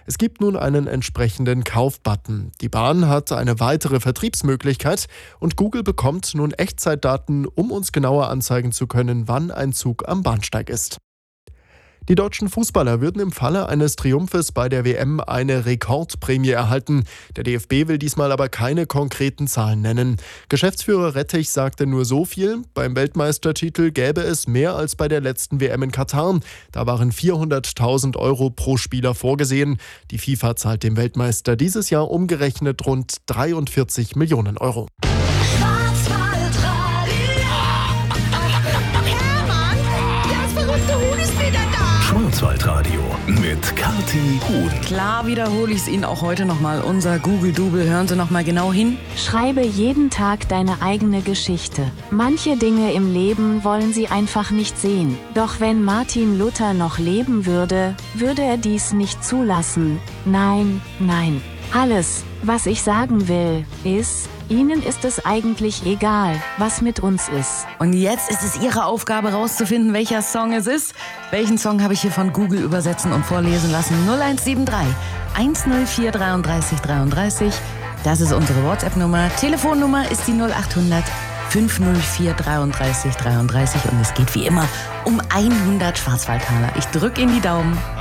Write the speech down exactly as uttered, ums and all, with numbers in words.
Es gibt nun einen entsprechenden Kaufbutton. Die Bahn hat eine weitere Vertriebsmöglichkeit und Google bekommt nun Echtzeitdaten, um uns genauer anzeigen zu können, wann ein Zug am Bahnsteig ist. Die deutschen Fußballer würden im Falle eines Triumphes bei der W M eine Rekordprämie erhalten. Der D F B will diesmal aber keine konkreten Zahlen nennen. Geschäftsführer Rettich sagte nur so viel: Beim Weltmeistertitel gäbe es mehr als bei der letzten W M in Katar. Da waren vierhunderttausend Euro pro Spieler vorgesehen. Die FIFA zahlt dem Weltmeister dieses Jahr umgerechnet rund dreiundvierzig Millionen Euro. Schwarzwaldradio mit Kathi Huhn. Klar wiederhole ich es Ihnen auch heute nochmal. Unser Google-Double. Hören Sie nochmal genau hin. Schreibe jeden Tag deine eigene Geschichte. Manche Dinge im Leben wollen Sie einfach nicht sehen. Doch wenn Martin Luther noch leben würde, würde er dies nicht zulassen. Nein, nein. Alles, was ich sagen will, ist, Ihnen ist es eigentlich egal, was mit uns ist. Und jetzt ist es Ihre Aufgabe herauszufinden, welcher Song es ist. Welchen Song habe ich hier von Google übersetzen und vorlesen lassen? null eins sieben drei, eins null vier, dreiunddreißig dreiunddreißig. Das ist unsere WhatsApp-Nummer. Telefonnummer ist die null achthundert, fünf null vier, dreiunddreißig dreiunddreißig. Und es geht wie immer um hundert Schwarzwaldtaler. Ich drücke Ihnen die Daumen.